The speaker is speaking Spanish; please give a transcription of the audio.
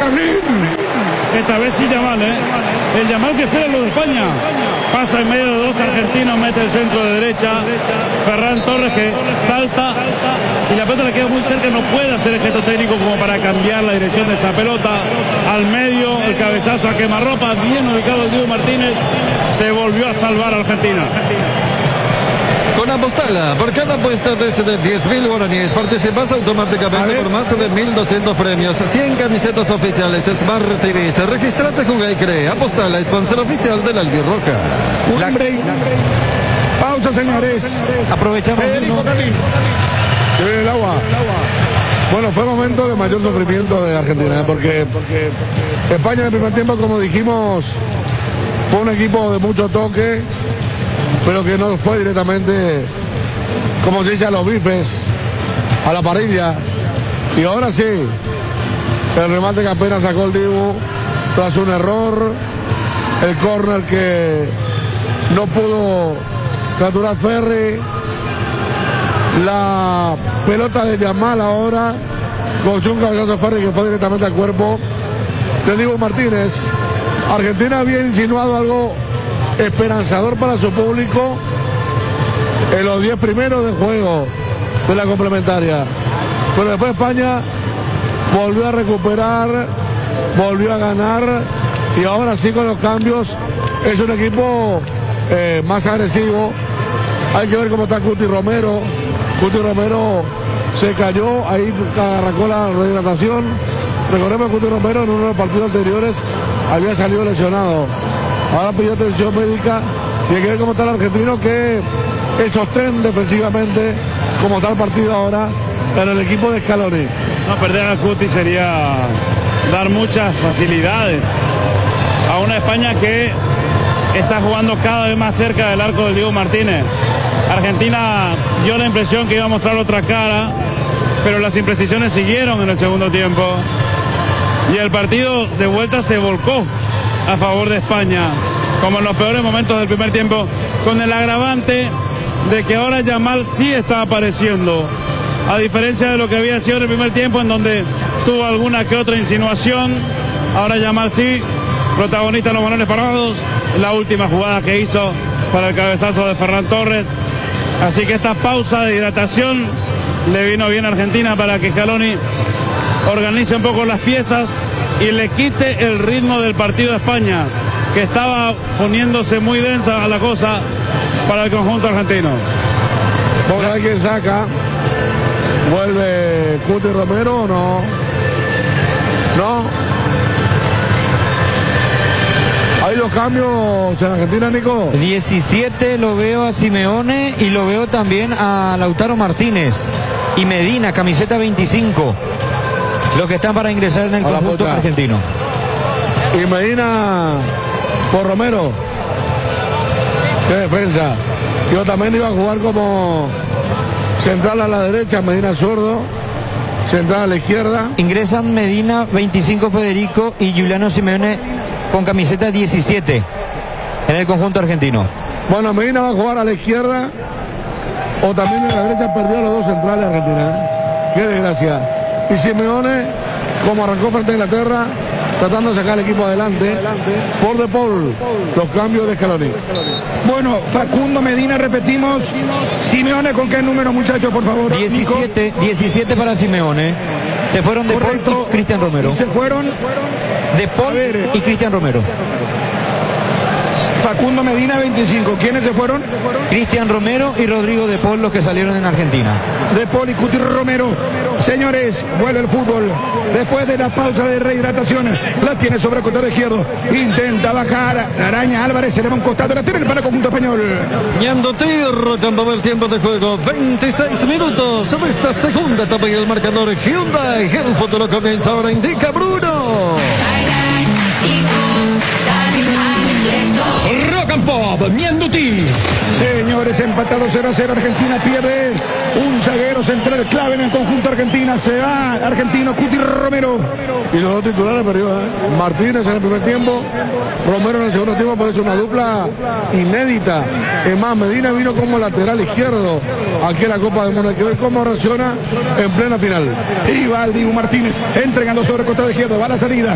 Carlín. Esta vez sí Yamal, el Yamal que espera lo de España. Pasa en medio de dos argentinos, mete el centro de derecha. Ferran Torres que salta y la pelota le queda muy cerca, no puede hacer el gesto técnico como para cambiar la dirección de esa pelota. Al medio, el cabezazo a quemarropa, bien ubicado el Diego Martínez, se volvió a salvar a Argentina. Con Apostala, por cada apuesta de 10.000 guaraníes participas automáticamente por más de 1.200 premios, 100 camisetas oficiales Smart TVs. Registrate, juega y cree. Apostala, sponsor oficial del Albirroja. Pausa, señores. Aprovechamos. Se viene el agua. Bueno, fue momento de mayor sufrimiento de Argentina, porque España en el primer tiempo, como dijimos, fue un equipo de mucho toque, pero que no fue directamente, como se dice, a los bifes, a la parrilla. Y ahora sí, el remate que apenas sacó el Dibu tras un error, el córner que no pudo capturar Ferri, la pelota de Yamal ahora con un cabezazo de Ferri que fue directamente al cuerpo de Dibu Martínez. Argentina había insinuado algo esperanzador para su público en los 10 primeros de juego de la complementaria, pero después España volvió a recuperar, volvió a ganar, y ahora sí con los cambios es un equipo más agresivo. Hay que ver cómo está Cuti Romero. Cuti Romero se cayó, ahí arrancó la rehidratación. Recordemos que Cuti Romero en uno de los partidos anteriores había salido lesionado. Ahora pidió atención médica y hay que ver cómo está el argentino, que es sostén defensivamente, como está el partido ahora en el equipo de Scaloni. No perder a Cuti sería dar muchas facilidades a una España que está jugando cada vez más cerca del arco del Diego Martínez. Argentina dio la impresión que iba a mostrar otra cara, pero las imprecisiones siguieron en el segundo tiempo y el partido de vuelta se volcó a favor de España, como en los peores momentos del primer tiempo, con el agravante de que ahora Yamal sí está apareciendo, a diferencia de lo que había sido en el primer tiempo, en donde tuvo alguna que otra insinuación. Ahora Yamal sí, protagonista en los balones parados, la última jugada que hizo para el cabezazo de Ferran Torres. Así que esta pausa de hidratación le vino bien a Argentina para que Scaloni organice un poco las piezas y le quite el ritmo del partido a España, que estaba poniéndose muy densa a la cosa para el conjunto argentino. Vamos a ver quién saca. ¿Vuelve Cuti Romero o no? No. ¿Hay dos cambios en Argentina, Nico? 17 lo veo a Simeone y lo veo también a Lautaro Martínez y Medina, camiseta 25. Los que están para ingresar en el conjunto argentino. Y Medina por Romero. Qué defensa. Yo también iba a jugar como central a la derecha, Medina zurdo, central a la izquierda. Ingresan Medina 25 Federico y Giuliano Simeone con camiseta 17 en el conjunto argentino. Bueno, Medina va a jugar a la izquierda o también en la derecha. Perdió los dos centrales Argentina. Qué desgracia. Y Simeone, como arrancó frente a Inglaterra, tratando de sacar el equipo adelante. Por De Paul, los cambios de Scaloni. Bueno, Facundo, Medina, repetimos. Simeone, ¿con qué número, muchachos, por favor? 17 para Simeone. Se fueron De Paul y Cristian Romero. ¿Y se fueron? De Paul y Cristian Romero. Facundo Medina, 25. ¿Quiénes se fueron? Cristian Romero y Rodrigo De Paul, los que salieron en Argentina. De Paul y Cuti Romero. Señores, vuelve el fútbol. Después de la pausa de rehidratación, la tiene sobre el costado izquierdo. Intenta bajar. La araña Álvarez se le va a un costado. La tiene para el conjunto español. Ñando Tirro, cambió el tiempo de juego. 26 minutos de esta segunda etapa y el marcador Hyundai. El futuro comienza ahora, indica Bruno. Rock and Pop, Ñanduti. Señores, empatado 0-0. Argentina pierde un zaguero central clave en el conjunto argentina. Se va argentino Cuti Romero. Y los dos titulares perdió, Martínez en el primer tiempo, Romero en el segundo tiempo. Parece una dupla inédita. Es más, Medina vino como lateral izquierdo aquí en la Copa del Mundo. Hay que ver cómo reacciona en plena final. Y va el Dibu Martínez entregando sobre el costado izquierdo. Va a la salida.